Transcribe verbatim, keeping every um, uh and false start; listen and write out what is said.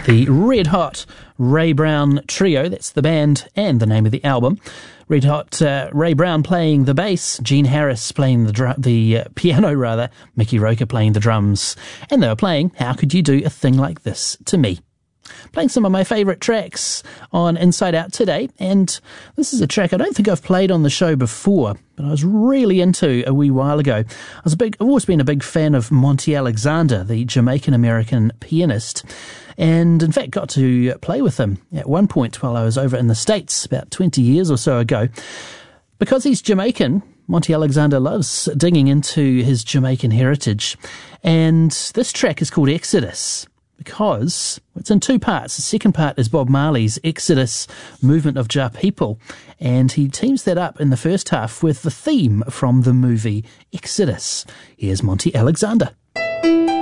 The Red Hot Ray Brown Trio, that's the band and the name of the album. Red Hot uh, Ray Brown playing the bass, Gene Harris playing the dr- the uh, piano rather, Mickey Roker playing the drums, and they were playing How Could You Do a Thing Like This to Me? Playing some of my favourite tracks on Inside Out today, and this is a track I don't think I've played on the show before, but I was really into a wee while ago. I was a big, I've always been a big fan of Monty Alexander, the Jamaican-American pianist, and in fact got to play with him at one point while I was over in the States about twenty years or so ago. Because he's Jamaican, Monty Alexander loves digging into his Jamaican heritage, and this track is called Exodus, because it's in two parts. The second part is Bob Marley's Exodus, Movement of Jah People, and he teams that up in the first half with the theme from the movie Exodus. Here's Monty Alexander.